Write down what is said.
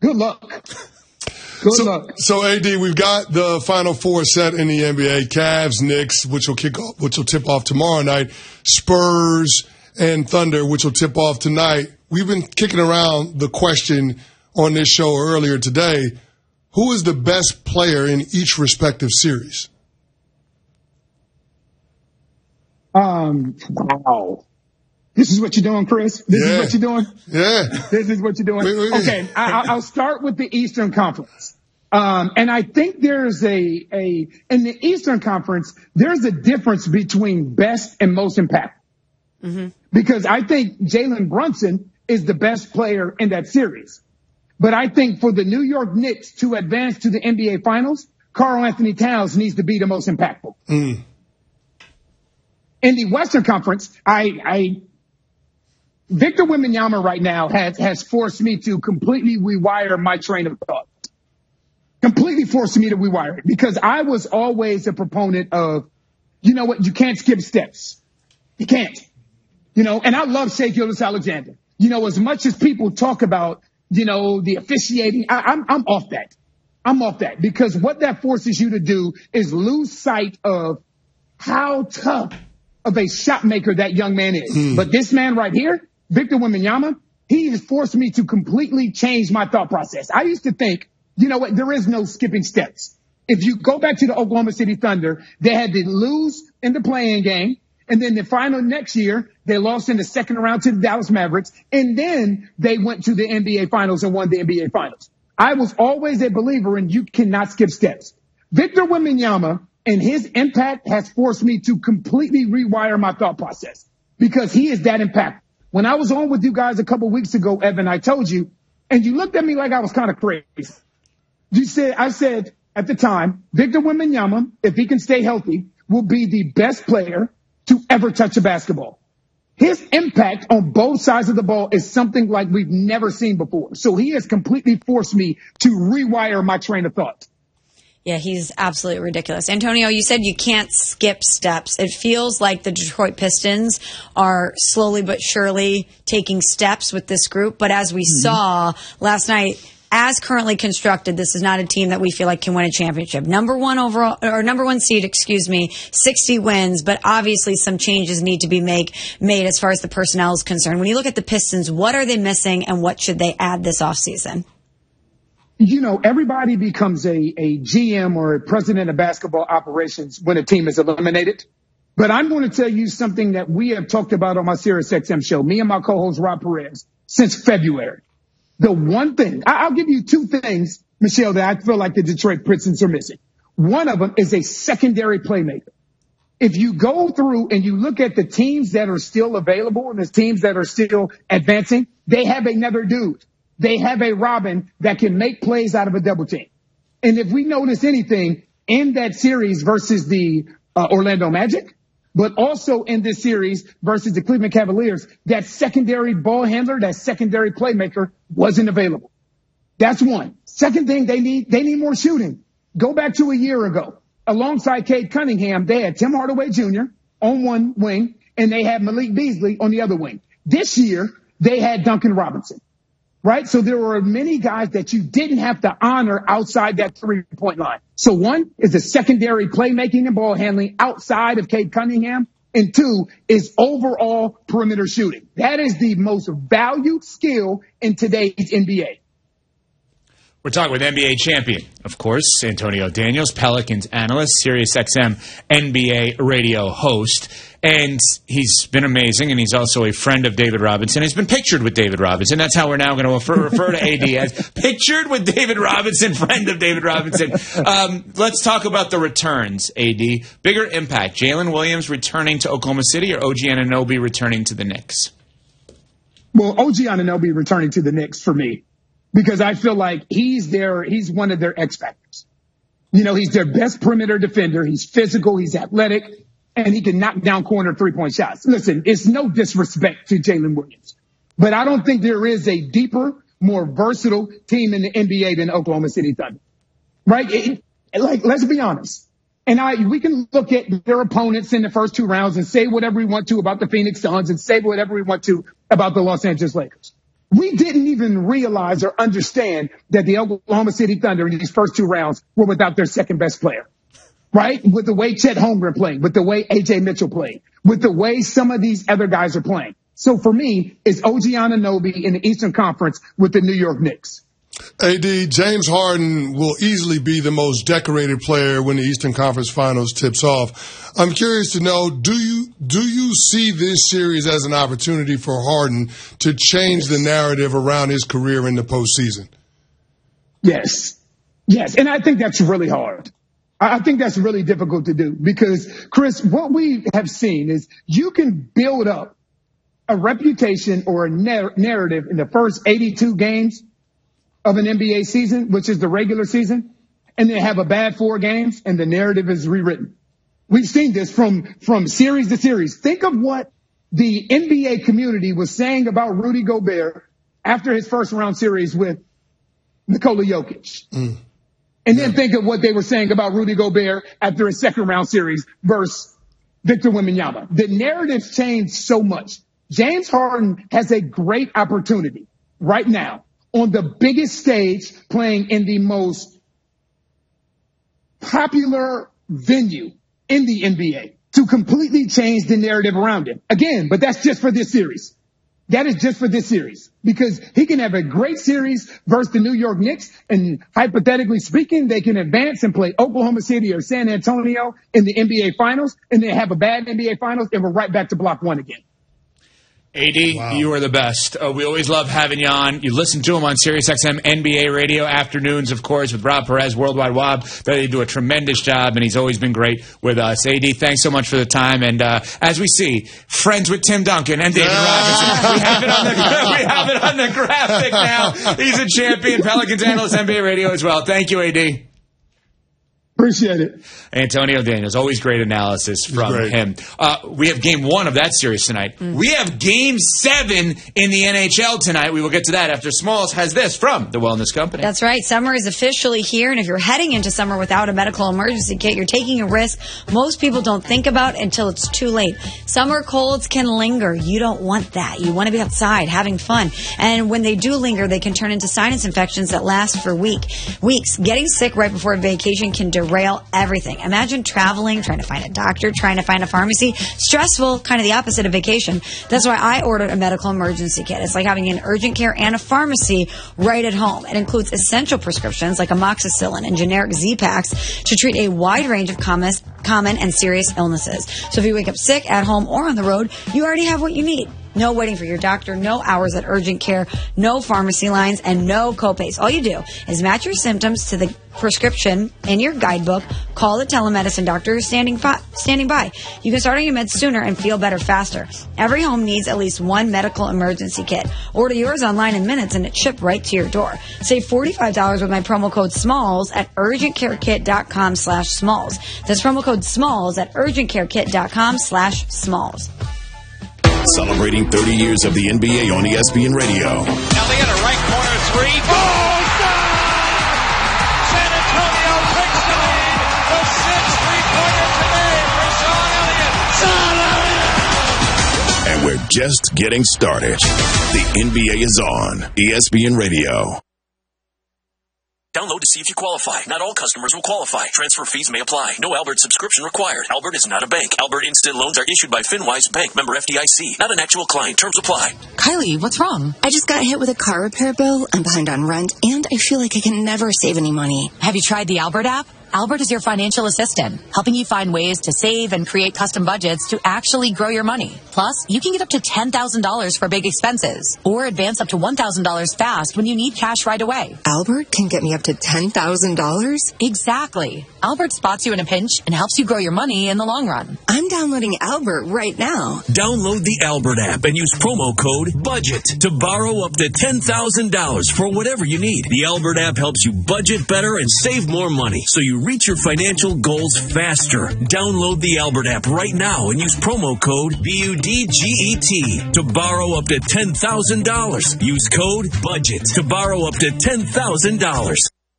Good luck. Good luck. So, AD, we've got the Final Four set in the NBA. Cavs, Knicks, which will tip off tomorrow night. Spurs and Thunder, which will tip off tonight. We've been kicking around the question on this show earlier today. Who is the best player in each respective series? Wow. This is what you're doing, Chris? This is what you're doing? Yeah. This is what you're doing? Okay, I'll start with the Eastern Conference. And I think there's in the Eastern Conference, there's a difference between best and most impactful. Mm-hmm. Because I think Jalen Brunson is the best player in that series. But I think for the New York Knicks to advance to the NBA Finals, Karl Anthony Towns needs to be the most impactful. Mm. In the Western Conference, Victor Wembanyama right now has forced me to completely rewire my train of thought. Completely forced me to rewire it because I was always a proponent of, you know what, you can't skip steps. You can't. And I love Shai Gilgeous-Alexander. As much as people talk about, the officiating, I'm off that. I'm off that because what that forces you to do is lose sight of how tough of a shot maker that young man is. Mm. But this man right here, Victor Wembanyama, he has forced me to completely change my thought process. I used to think, there is no skipping steps. If you go back to the Oklahoma City Thunder, they had to lose in the play-in game. And then the final next year, they lost in the second round to the Dallas Mavericks. And then they went to the NBA Finals and won the NBA Finals. I was always a believer in you cannot skip steps. Victor Wembanyama and his impact has forced me to completely rewire my thought process because he is that impactful. When I was on with you guys a couple weeks ago, Evan, I told you, and you looked at me like I was kind of crazy. I said at the time, Victor Wembanyama, if he can stay healthy, will be the best player to ever touch a basketball. His impact on both sides of the ball is something like we've never seen before. So he has completely forced me to rewire my train of thought. Yeah, he's absolutely ridiculous. Antonio, you said you can't skip steps. It feels like the Detroit Pistons are slowly but surely taking steps with this group. But as we saw last night, as currently constructed, this is not a team that we feel like can win a championship. Number one seed, 60 wins, but obviously some changes need to be made as far as the personnel is concerned. When you look at the Pistons, what are they missing and what should they add this offseason? Everybody becomes a GM or a president of basketball operations when a team is eliminated. But I'm going to tell you something that we have talked about on my SiriusXM show, me and my co-host Rob Perez, since February. The one thing, I'll give you two things, Michelle, that I feel like the Detroit Pistons are missing. One of them is a secondary playmaker. If you go through and you look at the teams that are still available and the teams that are still advancing, they have another dude. They have a Robin that can make plays out of a double team. And if we notice anything in that series versus the Orlando Magic, but also in this series versus the Cleveland Cavaliers, that secondary ball handler, that secondary playmaker wasn't available. That's one. Second thing, they need more shooting. Go back to a year ago. Alongside Cade Cunningham, they had Tim Hardaway Jr. on one wing, and they had Malik Beasley on the other wing. This year, they had Duncan Robinson. Right? So there were many guys that you didn't have to honor outside that 3-point line. So one is the secondary playmaking and ball handling outside of Cade Cunningham. And two is overall perimeter shooting. That is the most valued skill in today's NBA. We're talking with NBA champion, of course, Antonio Daniels, Pelicans analyst, SiriusXM NBA radio host. And he's been amazing, and he's also a friend of David Robinson. He's been pictured with David Robinson. That's how we're now going to refer to AD as pictured with David Robinson, friend of David Robinson. Let's talk about the returns, AD. Bigger impact, Jalen Williams returning to Oklahoma City or OG Anunoby returning to the Knicks? Well, OG Anunoby returning to the Knicks for me. Because I feel like he's one of their X factors. He's their best perimeter defender. He's physical. He's athletic. And he can knock down corner 3-point shots. Listen, it's no disrespect to Jalen Williams. But I don't think there is a deeper, more versatile team in the NBA than Oklahoma City Thunder. Right? Let's be honest. And we can look at their opponents in the first two rounds and say whatever we want to about the Phoenix Suns and say whatever we want to about the Los Angeles Lakers. We didn't even realize or understand that the Oklahoma City Thunder in these first 2 rounds were without their second best player, right? With the way Chet Holmgren played, with the way AJ Mitchell played, with the way some of these other guys are playing. So for me, it's OG Anunoby in the Eastern Conference with the New York Knicks. AD, James Harden will easily be the most decorated player when the Eastern Conference Finals tips off. I'm curious to know, do you see this series as an opportunity for Harden to change the narrative around his career in the postseason? Yes. And I think that's really hard. I think that's really difficult to do because, Chris, what we have seen is you can build up a reputation or a narrative in the first 82 games of an NBA season, which is the regular season, and then have a bad 4 games and the narrative is rewritten. We've seen this from series to series. Think of what the NBA community was saying about Rudy Gobert after his first round series with Nikola Jokic. And then think of what they were saying about Rudy Gobert after his second round series versus Victor Wembanyama. The narratives changed so much. James Harden has a great opportunity right now on the biggest stage, playing in the most popular venue in the NBA, to completely change the narrative around him. Again, but that's just for this series. That is just for this series because he can have a great series versus the New York Knicks, and hypothetically speaking, they can advance and play Oklahoma City or San Antonio in the NBA Finals, and then have a bad NBA Finals, and we're right back to block 1 again. AD, wow. You are the best. We always love having you on. You listen to him on SiriusXM NBA Radio afternoons, of course, with Rob Perez, Worldwide Wob. They do a tremendous job, and he's always been great with us. AD, thanks so much for the time. And as we see, friends with Tim Duncan and David Robinson. We have it on the graphic now. He's a champion, Pelicans analyst, NBA Radio as well. Thank you, AD. Appreciate it. Antonio Daniels, always great analysis from him. We have game 1 of that series tonight. We have game 7 in the NHL tonight. We will get to that after Smalls has this from the Wellness Company. That's right. Summer is officially here, and if you're heading into summer without a medical emergency kit, you're taking a risk most people don't think about until it's too late. Summer colds can linger. You don't want that. You want to be outside having fun. And when they do linger, they can turn into sinus infections that last for weeks. Getting sick right before a vacation can derail everything. Imagine traveling, trying to find a doctor, trying to find a pharmacy. Stressful, kind of the opposite of vacation. That's why I ordered a medical emergency kit. It's like having an urgent care and a pharmacy right at home. It includes essential prescriptions like amoxicillin and generic Z-Packs to treat a wide range of common and serious illnesses. So if you wake up sick at home or on the road, you already have what you need. No waiting for your doctor, no hours at urgent care, no pharmacy lines, and no copays. All you do is match your symptoms to the prescription in your guidebook, call the telemedicine doctor who's standing by. You can start on your meds sooner and feel better faster. Every home needs at least one medical emergency kit. Order yours online in minutes and it's shipped right to your door. Save $45 with my promo code SMALLS at urgentcarekit.com/SMALLS. That's promo code SMALLS at urgentcarekit.com/SMALLS. Celebrating 30 years of the NBA on ESPN Radio. Elliott, a right corner 3. Oh, San Antonio takes the lead. The 6th three-pointer today for Sean Elliott. And we're just getting started. The NBA is on ESPN Radio. Download to see if you qualify. Not all customers will qualify. Transfer fees may apply. No Albert subscription required. Albert is not a bank. Albert Instant Loans are issued by FinWise Bank, member FDIC. Not an actual client. Terms apply. Kylie, what's wrong? I just got hit with a car repair bill. I'm behind on rent, and I feel like I can never save any money. Have you tried the Albert app? Albert is your financial assistant, helping you find ways to save and create custom budgets to actually grow your money. Plus, you can get up to $10,000 for big expenses or advance up to $1,000 fast when you need cash right away. Albert can get me up to $10,000? Exactly. Albert spots you in a pinch and helps you grow your money in the long run. I'm downloading Albert right now. Download the Albert app and use promo code BUDGET to borrow up to $10,000 for whatever you need. The Albert app helps you budget better and save more money, so you reach your financial goals faster. Download the Albert app right now and use promo code BUDGET to borrow up to $10,000. Use code BUDGET to borrow up to $10,000.